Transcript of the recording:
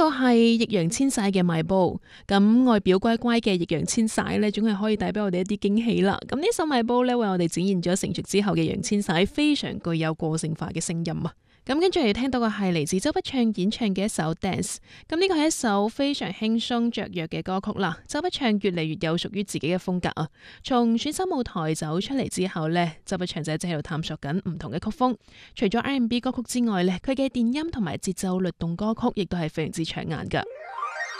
個係易烊千璽嘅賣報，咁外表乖乖嘅易烊千璽呢，總係可以帶俾我哋一啲驚喜啦。咁呢首賣報呢，為我哋展現咗成熟之後嘅易烊千璽非常具有個性化嘅聲音啊！咁跟住嚟聽到嘅係嚟自周筆暢演唱嘅一首 Dance， 咁呢個係一首非常輕鬆雀躍嘅歌曲啦。周筆暢越嚟越有屬於自己嘅風格啊！從選秀舞台走出嚟之後呢，周筆暢就一直喺度探索緊唔同嘅曲風。除咗 R&B 歌曲之外呢，佢嘅電音同埋節奏律動歌曲亦都係非常之搶眼噶。